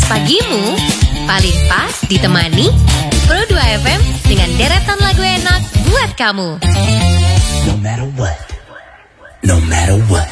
pagimu paling pas ditemani Pro 2 FM dengan deretan lagu enak buat kamu. No matter what, no matter what.